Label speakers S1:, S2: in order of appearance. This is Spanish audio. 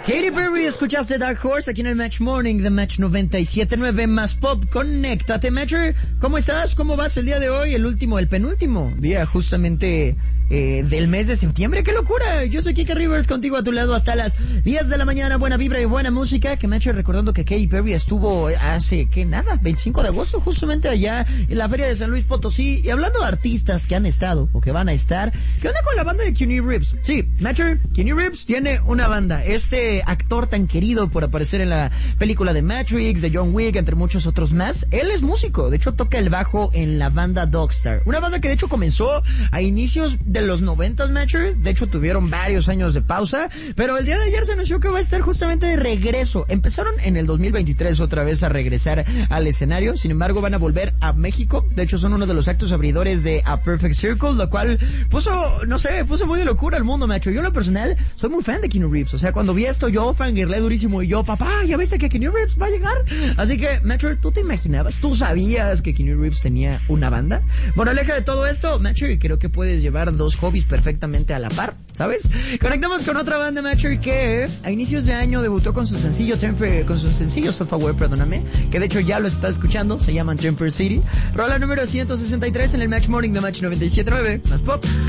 S1: Katy Perry, escuchaste Dark Horse aquí en el Match Morning de Match 97.9 más Pop. Conéctate, Matcher. ¿Cómo estás? ¿Cómo vas el día de hoy? El penúltimo día justamente del mes de septiembre. ¡Qué locura! Yo soy Kike Rivers, contigo a tu lado hasta las 10 de la mañana. Buena vibra y buena música. Que Matcher, recordando que Katy Perry estuvo hace, 25 de agosto, justamente allá en la Feria de San Luis Potosí. Y hablando de artistas que han estado o que van a estar, ¿qué onda con la banda de Keanu Reeves? Sí, Matcher, Keanu Reeves tiene una banda. Este actor tan querido por aparecer en la película de Matrix, de John Wick, entre muchos otros más. Él es músico, de hecho toca el bajo en la banda Dogstar. Una banda que de hecho comenzó a inicios de los 90s, Matcher. De hecho tuvieron varios años de pausa, pero el día de ayer se anunció que va a estar justamente de regreso. Empezaron en el 2023 otra vez a regresar al escenario, sin embargo van a volver a México. De hecho son uno de los actos abridores de A Perfect Circle, lo cual puso muy de locura al mundo, Matcher. Yo en lo personal soy muy fan de Keanu Reeves, o sea, cuando vi esto yo fangirlé durísimo y yo, papá, ¿ya viste que Keanu Reeves va a llegar? Así que, Matcher, ¿tú te imaginabas? ¿Tú sabías que Keanu Reeves tenía una banda? Bueno, aleja de todo esto, Matcher, creo que puedes llevar dos hobbies perfectamente a la par, ¿sabes? Conectamos con otra banda, Matcher, que a inicios de año debutó con su sencillo Self-Aware, perdóname, que de hecho ya lo estás escuchando, se llaman Temper City. Rola número 163 en el Match Morning de Match 97.9, más Pop.